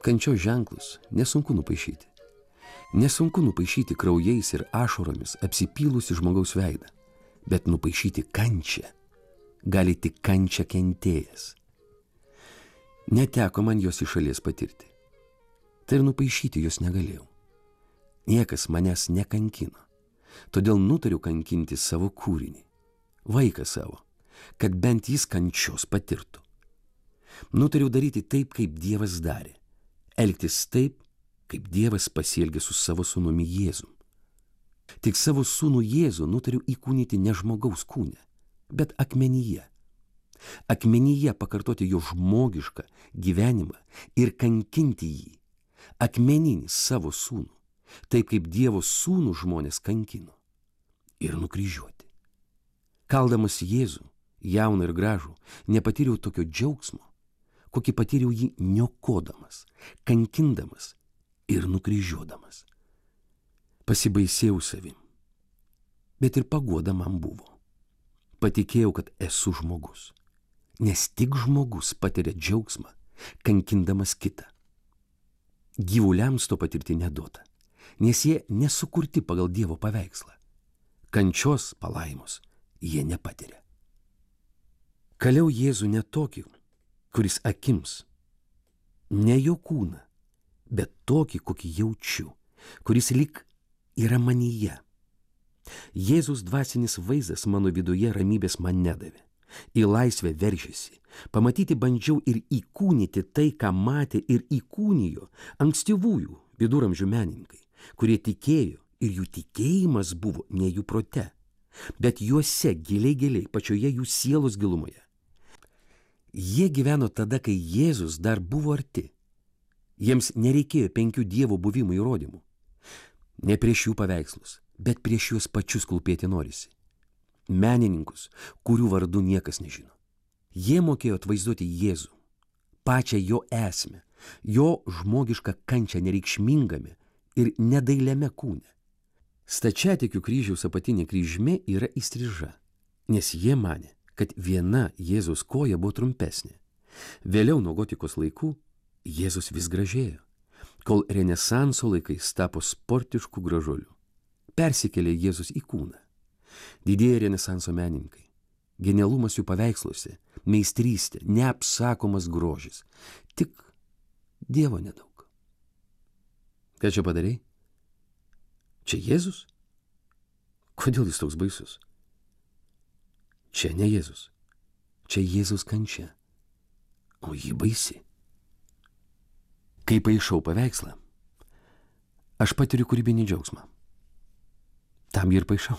Kančios ženklus nesunku nupaišyti. Nesunku nupaišyti kraujais ir ašaromis apsipylusi žmogaus veidą, bet nupaišyti kančią gali tik kančią kentėjęs. Neteko man jos iš šalies patirti. Tai ir nupaišyti jos negalėjau. Niekas manęs nekankino, todėl nutariau kankinti savo kūrinį, vaiką savo, kad bent jis kančios patirtų. Nutariau daryti taip, kaip Dievas darė, elgtis taip, kaip Dievas pasielgė su savo sūnumi Jėzum. Tik savo sūnų Jėzų nutariau įkūnyti ne žmogaus kūne, bet akmenyje. Akmenyje pakartoti jo žmogišką gyvenimą ir kankinti jį, akmeninį savo sūnų, taip kaip Dievo sūnų žmonės kankino, ir nukryžiuoti. Kaldamas Jėzų, jauną ir gražų, nepatyriau tokio džiaugsmo, kokį patyriau jį niokodamas, kankindamas ir nukryžiuodamas. Pasibaisėjau savim, bet ir paguoda man buvo. Patikėjau, kad esu žmogus, nes tik žmogus patiria džiaugsmą, kankindamas kitą. Gyvuliams to patirti neduota, nes jie nesukurti pagal Dievo paveikslą. Kančios palaimos jie nepatiria. Kaliau Jėzų ne tokį, kuris akims, ne jo kūną, bet tokį, kokį jaučiu, kuris lyg yra manyje. Jėzus dvasinis vaizdas mano viduje ramybės man nedavė. Į laisvę veržėsi. Pamatyti bandžiau ir įkūnyti tai, ką matė ir įkūnijo ankstyvųjų viduramžių menininkai, kurie tikėjo ir jų tikėjimas buvo ne jų prote, bet juose giliai pačioje jų sielos gilumoje. Jie gyveno tada, kai Jėzus dar buvo arti. Jiems nereikėjo 5 Dievo buvimo įrodymų. Ne prieš jų paveikslus, bet prieš juos pačius klūpėti norisi. Menininkus, kurių vardų niekas nežino. Jie mokėjo atvaizduoti Jėzų, pačią jo esmę, jo žmogišką kančią nereikšmingame ir nedailiame kūne. Stačiatikių kryžiaus apatinė kryžmė yra įstriža, nes jie manė, kad viena Jėzaus koja buvo trumpesnė. Vėliau nuo gotikos laikų Jėzus vis gražėjo, kol Renesanso laikais tapo sportiškų gražuolių. Persikėlė Jėzus į kūną. Didieji Renesanso menininkai, genialumas jų paveiksluose, meistrystė, neapsakomas grožis, tik Dievo nedaug. Ką čia padarei? Čia Jėzus? Kodėl jis toks baisus? Čia ne Jėzus, čia Jėzus kančia, o ji baisi. Kai paišau paveikslą, aš patiriu kūrybinį džiaugsmą. Tam jį ir paišau.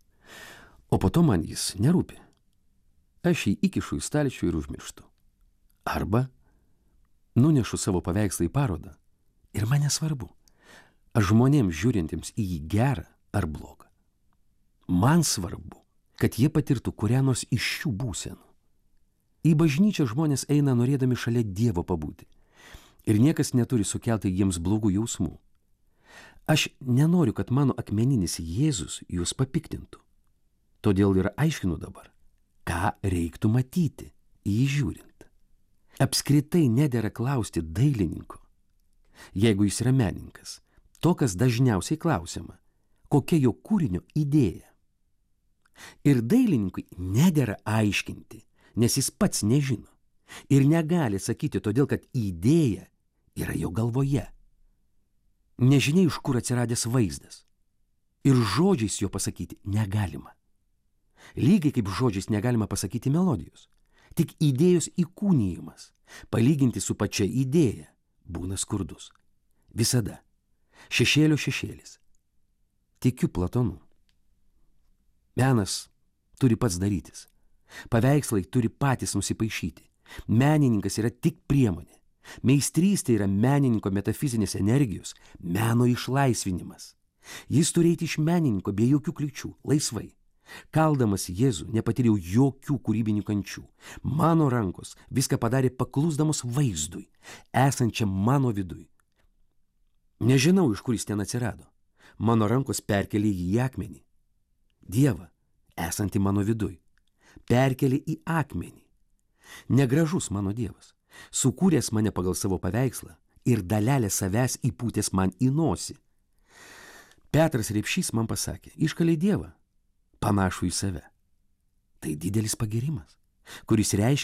O po to man jis nerūpi. Aš jį įkišu į stalčių ir užmirštu. Arba nunešu savo paveikslą į parodą ir man nesvarbu, aš žmonėms žiūrintiems į jį gerą ar blogą. Man svarbu, kad jie patirtų kurią nors iš šių būsenų. Į bažnyčią žmonės eina norėdami šalia Dievo pabūti ir niekas neturi sukelti jiems blogų jausmų. Aš nenoriu, kad mano akmeninis Jėzus juos papiktintų. Todėl ir aiškinu dabar, ką reiktų matyti į jį žiūrint. Apskritai nedera klausti dailininko. Jeigu jis yra menininkas, to, kas dažniausiai klausiama, kokia jo kūrinio idėja. Ir dailininkui nedera aiškinti, nes jis pats nežino. Ir negali sakyti todėl, kad idėja yra jo galvoje. Nežinia, iš kur atsiradęs vaizdas. Ir žodžiais jo pasakyti negalima. Lygiai kaip žodžiais negalima pasakyti melodijos. Tik idėjos įkūnijimas, palyginti su pačia idėja, būna skurdus. Visada. Šešėlio šešėlis. Tikiu Platonu. Menas turi pats darytis. Paveikslai turi patys nusipaišyti. Menininkas yra tik priemonė. Meistrystė yra menininko metafizinės energijos, meno išlaisvinimas. Jis turi eiti iš menininko be jokių kliūčių, laisvai. Kaldamas Jėzų nepatyriau jokių kūrybinių kančių. Mano rankos viską padarė paklusdamos vaizdui, esančiam mano viduj. Nežinau, iš kur jis ten atsirado. Mano rankos perkelė jį į akmenį. Dievą, esantį mano viduj, perkelė į akmenį. Negražus mano Dievas, sukūręs mane pagal savo paveikslą ir dalelę savęs įpūtęs man į nosį. Petras Repšys man pasakė, iškalei Dievą, panašų į save. Tai didelis pagyrimas, kuris reiškia,